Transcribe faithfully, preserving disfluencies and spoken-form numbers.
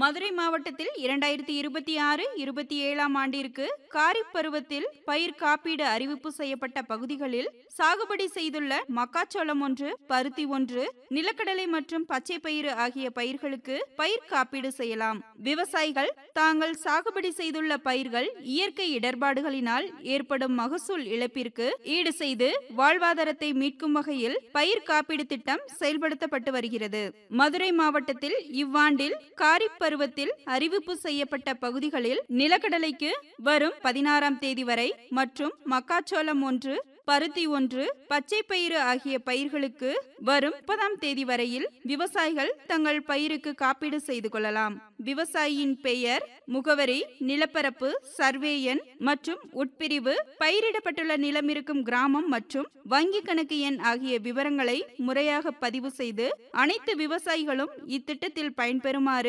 மதுரை மாவட்டத்தில் இரண்டாயிரத்தி இருபத்தி ஆறு இருபத்தி ஏழாம் ஆண்டிற்கு காரிப் பருவத்தில் பயிர் காப்பீடு அறிவிப்பு செய்யப்பட்ட பகுதிகளில் சாகுபடி செய்துள்ள மக்காச்சோளம் ஒன்று, பருத்தி ஒன்று, நிலக்கடலை மற்றும் பச்சை பயிறு ஆகிய பயிர்களுக்கு பயிர் காப்பீடு செய்யலாம். விவசாயிகள் தாங்கள் சாகுபடி செய்துள்ள பயிர்கள் இயற்கை இடர்பாடுகளினால் ஏற்படும் மகசூல் இழப்பிற்கு ஈடு செய்து வாழ்வாதாரத்தை மீட்கும் வகையில் பயிர் காப்பீடு திட்டம் செயல்படுத்தப்பட்டு வருகிறது. மதுரை மாவட்டத்தில் இவ்வாண்டில் காரிப் பருவத்தில் அறிவிப்பு செய்யப்பட்ட பகுதிகளில் நிலக்கடலைக்கு வரும் பதினாறாம் தேதி வரை மற்றும் மக்காச்சோளம் ஒன்று, பருத்தி ஒன்று, பச்சை பயிறு ஆகிய பயிர்களுக்கு வரும் முப்பதாம் தேதி வரையில் விவசாயிகள் தங்கள் பயிருக்கு காப்பீடு செய்து கொள்ளலாம். விவசாயியின் பெயர், முகவரி, நிலப்பரப்பு, சர்வே எண் மற்றும் உட்பிரிவு, பயிரிடப்பட்டுள்ள நிலம் இருக்கும் கிராமம் மற்றும் வங்கி கணக்கு எண் ஆகிய விவரங்களை முறையாக பதிவு செய்து அனைத்து விவசாயிகளும் இத்திட்டத்தில் பயன்பெறுமாறு